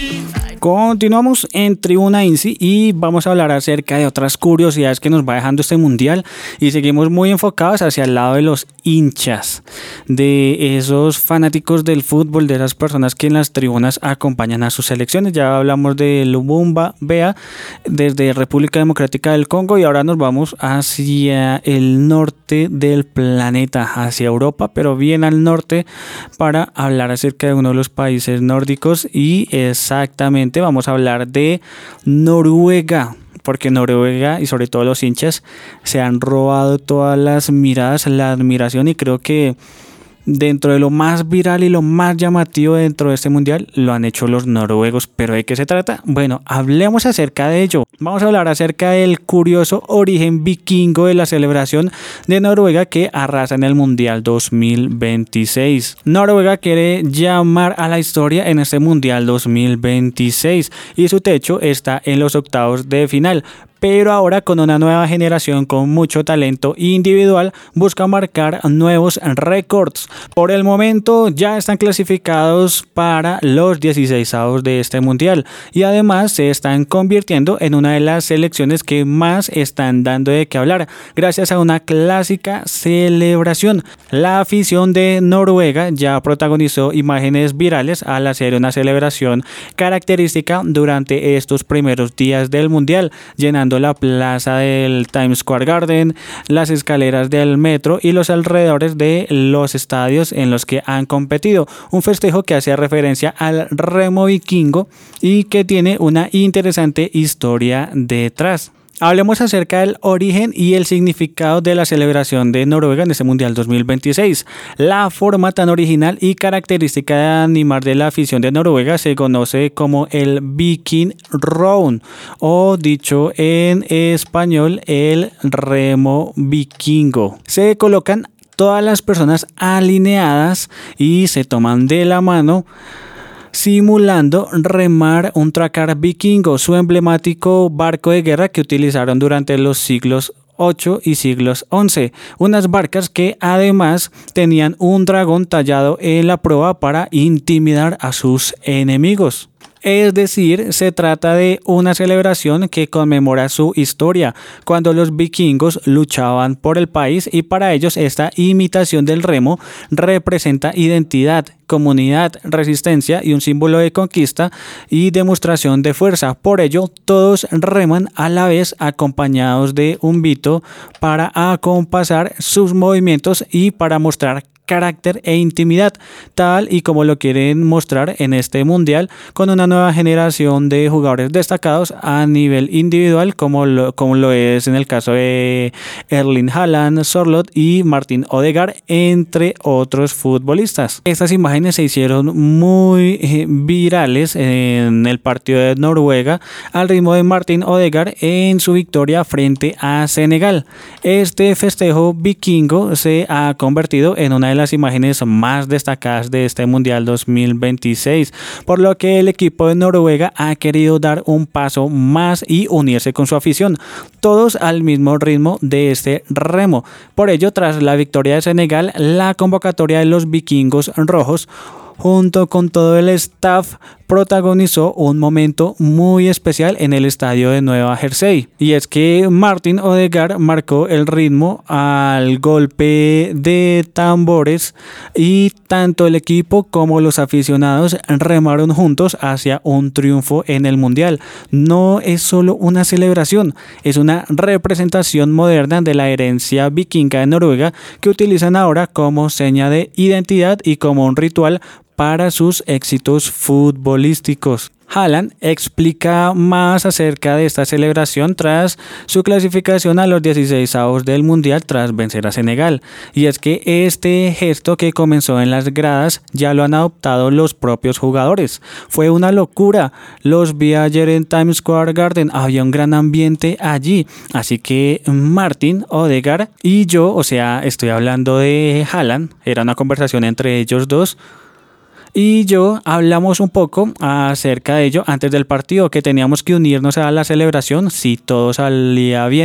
Continuamos en Tribuna Insi y vamos a hablar acerca de otras curiosidades que nos va dejando este mundial, y seguimos muy enfocados hacia el lado de los hinchas, de esos fanáticos del fútbol, de esas personas que en las tribunas acompañan a sus selecciones. Ya hablamos de Lumumba Bea desde República Democrática del Congo, y ahora nos vamos hacia el norte del planeta, hacia Europa, pero bien al norte, para hablar acerca de uno de los países nórdicos, y exactamente vamos a hablar de Noruega, porque Noruega y sobre todo los hinchas se han robado todas las miradas, la admiración, y creo que dentro de lo más viral y lo más llamativo dentro de este mundial lo han hecho los noruegos. ¿Pero de qué se trata? Bueno, hablemos acerca de ello. Vamos a hablar acerca del curioso origen vikingo de la celebración de Noruega, que arrasa en el Mundial 2026. Noruega quiere llamar a la historia en este Mundial 2026 y su techo está en los octavos de final. Pero ahora, con una nueva generación con mucho talento individual, busca marcar nuevos récords. Por el momento ya están clasificados para los 16avos de este mundial, y además se están convirtiendo en una de las selecciones que más están dando de qué hablar, gracias a una clásica celebración. La afición de Noruega ya protagonizó imágenes virales al hacer una celebración característica durante estos primeros días del mundial, llenando la plaza del Times Square Garden, las escaleras del metro y los alrededores de los estadios en los que han competido. Un festejo que hace referencia al remo vikingo y que tiene una interesante historia detrás. Hablemos acerca del origen y el significado de la celebración de Noruega en este Mundial 2026. La forma tan original y característica de animar de la afición de Noruega se conoce como el Viking Round, o dicho en español, el remo vikingo. Se colocan todas las personas alineadas y se toman de la mano, simulando remar un drakkar vikingo, su emblemático barco de guerra que utilizaron durante los siglos 8 y siglos 11, unas barcas que además tenían un dragón tallado en la proa para intimidar a sus enemigos. Es decir, se trata de una celebración que conmemora su historia, cuando los vikingos luchaban por el país, y para ellos esta imitación del remo representa identidad, comunidad, resistencia y un símbolo de conquista y demostración de fuerza. Por ello, todos reman a la vez, acompañados de un vito para acompasar sus movimientos y para mostrar carácter e intimidad, tal y como lo quieren mostrar en este mundial, con una nueva generación de jugadores destacados a nivel individual, como lo es en el caso de Erling Haaland, Sørloth y Martin Odegaard, entre otros futbolistas. Estas imágenes se hicieron muy virales en el partido de Noruega al ritmo de Martin Odegaard en su victoria frente a Senegal. Este festejo vikingo se ha convertido en una de las imágenes más destacadas de este Mundial 2026, por lo que el equipo de Noruega ha querido dar un paso más y unirse con su afición, todos al mismo ritmo de este remo. Por ello, tras la victoria de Senegal, la convocatoria de los vikingos rojos, junto con todo el staff, protagonizó un momento muy especial en el estadio de Nueva Jersey, y es que Martin Odegaard marcó el ritmo al golpe de tambores, y tanto el equipo como los aficionados remaron juntos hacia un triunfo en el mundial. No es solo una celebración, es una representación moderna de la herencia vikinga de Noruega, que utilizan ahora como seña de identidad y como un ritual para sus éxitos futbolísticos. Haaland explica más acerca de esta celebración tras su clasificación a los 16avos del Mundial tras vencer a Senegal, y es que este gesto, que comenzó en las gradas, ya lo han adoptado los propios jugadores. Fue una locura, los vi ayer en Times Square Garden, había un gran ambiente allí, así que Martin Odegaard y yo, o sea, estoy hablando de Haaland, era una conversación entre ellos dos, y yo hablamos un poco acerca de ello antes del partido, que teníamos que unirnos a la celebración si todo salía bien.